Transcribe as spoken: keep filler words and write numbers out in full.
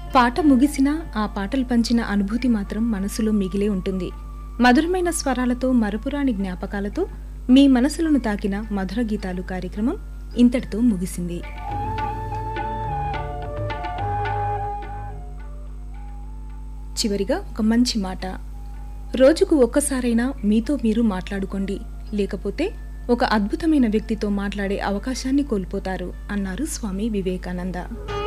పాట ముగిసినా ఆ పాటలు పంచిన అనుభూతి మాత్రం మనసులో మిగిలే ఉంటుంది. మధురమైన స్వరాలతో, మరపురాని జ్ఞాపకాలతో మీ మనసులను తాకిన మధుర గీతాలు కార్యక్రమం ఇంతటితో ముగిసింది. చివరిగా ఒక మంచి మాట. రోజుకు ఒక్కసారైనా మీతో మీరు మాట్లాడుకోండి, లేకపోతే ఒక అద్భుతమైన వ్యక్తితో మాట్లాడే అవకాశాన్ని కోల్పోతారు అన్నారు స్వామి వివేకానంద.